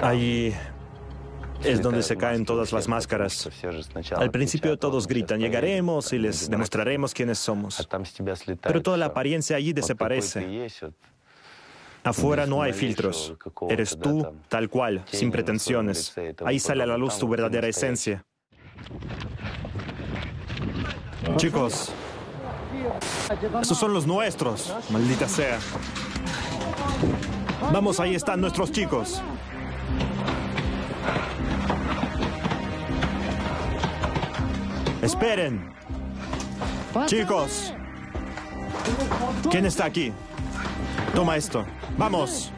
Ahí es donde se caen todas las máscaras. Al principio todos gritan, llegaremos y les demostraremos quiénes somos. Pero toda la apariencia allí desaparece. Afuera no hay filtros. Eres tú, tal cual, sin pretensiones. Ahí sale a la luz tu verdadera esencia. Chicos, esos son los nuestros, maldita sea. Vamos, ahí están nuestros chicos. Esperen. Chicos. ¿Quién está aquí? Toma esto. ¡Vamos!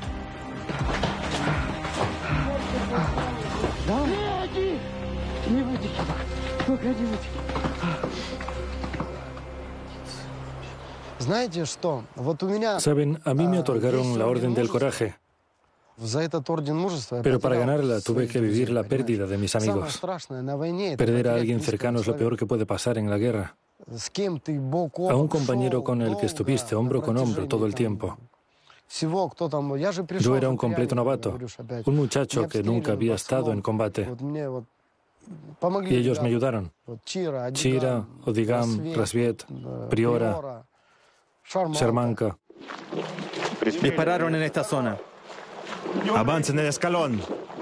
Saben, a mí me otorgaron la Orden del Coraje, pero para ganarla tuve que vivir la pérdida de mis amigos. Perder a alguien cercano es lo peor que puede pasar en la guerra. A un compañero con el que estuviste hombro con hombro todo el tiempo. Yo era un completo novato, un muchacho que nunca había estado en combate. Y ellos me ayudaron. Chira, Odigam, Rasviet, Priora, Shermanka. Dispararon en esta zona. Avancen el escalón.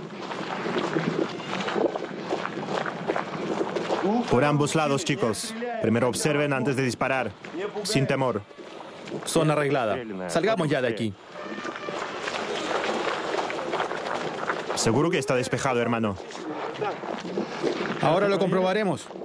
Por ambos lados, chicos. Primero observen antes de disparar. Sin temor. Zona arreglada. Salgamos ya de aquí. Seguro que está despejado, hermano. Ahora lo comprobaremos.